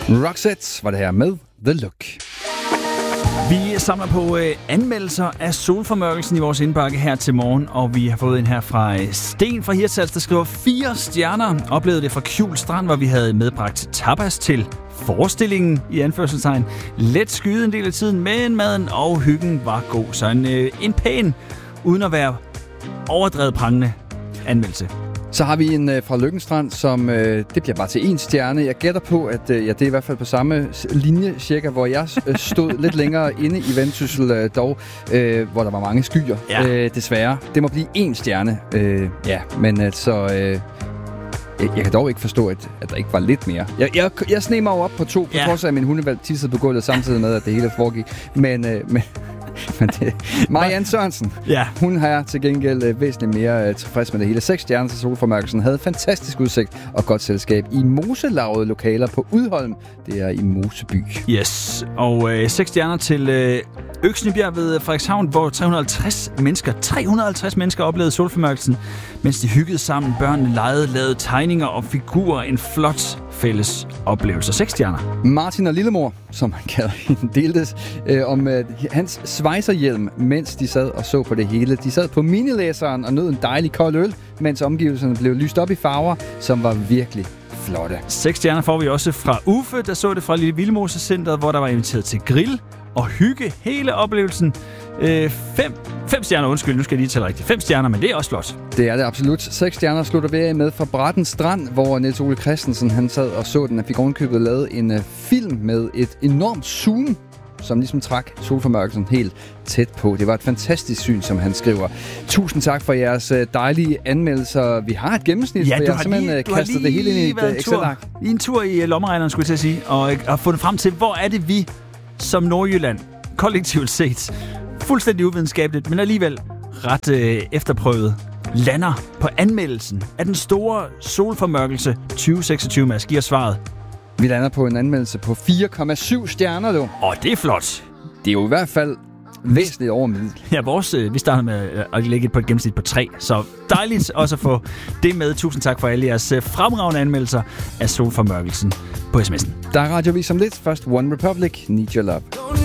Roxette var det her med The Look. Vi samler på anmeldelser af solformørkelsen i vores indbakke her til morgen, og vi har fået en her fra Sten fra Hirtshals, der skriver 4 stjerner. Oplevede det fra Kjul Strand, hvor vi havde medbragt tapas til forestillingen i anførselstegn. Let skyde en del af tiden, men maden og hyggen var god. Så en pæn, uden at være overdrevet prangende anmeldelse. Så har vi en fra Løkkenstrand, som det bliver bare til 1 stjerne. Jeg gætter på, at det er i hvert fald på samme linje cirka, hvor jeg stod lidt længere inde i Vendsyssel dog, hvor der var mange skyer. Ja. Desværre. Det må blive 1 stjerne. Men altså... Jeg kan dog ikke forstå, at der ikke var lidt mere. Jeg sneg mig op på 2, på trods af, at min hundevalg tissede på gulvet samtidig med, at det hele foregik. Men det, Marianne Sørensen, hun har til gengæld væsentligt mere tilfreds med det hele. 6 stjerner til solformørkelsen, havde fantastisk udsigt og godt selskab i moselavede lokaler på Udholm. Det er i Moseby. Yes, og 6 stjerner til Øksnebjerg ved Frederikshavn, hvor 350 mennesker oplevede solformørkelsen, mens de hyggede sammen. Børnene legede, lavede tegninger og figurer. En flot fælles oplevelse. 6 stjerner. Martin og Lillemor, som han kalder hende, deltes om hans svejserhjelm, mens de sad og så på det hele. De sad på minilæseren og nød en dejlig kold øl, mens omgivelserne blev lyst op i farver, som var virkelig flotte. 6 stjerner får vi også fra Uffe, der så det fra Lille Vildmose Centeret, hvor der var inviteret til grill og hygge hele oplevelsen. 5 stjerner, undskyld, nu skal jeg lige tælle rigtigt. 5 stjerner, men det er også flot. Det er det absolut. 6 stjerner slutter vi af med fra Bratten Strand, hvor Niels Ole Christensen han sad og så den, og fik ovenkøbet lavet en film med et enormt zoom, som ligesom trak solformørkelsen helt tæt på. Det var et fantastisk syn, som han skriver. Tusind tak for jeres dejlige anmeldelser. Vi har et gennemsnit, for jeg har simpelthen kastet det hele ind i et Excel-ark. En tur i lommeregneren, skulle jeg til at sige, og har fundet frem til, hvor er det vi som Nordjylland, kollektivt set, fuldstændig uvidenskabeligt, men alligevel ret efterprøvet, lander på anmeldelsen af den store solformørkelse 2026, Mads. Giver svaret. Vi lander på en anmeldelse på 4,7 stjerner, du. Det er flot. Det er jo i hvert fald væsentligt over middel. Ja, vi starter med at lægge på et gennemsnit på 3, så dejligt også at få det med. Tusind tak for alle jeres fremragende anmeldelser af solformørkelsen på sms'en. Der er radiovis om lidt. Først One Republic, Need Your Love.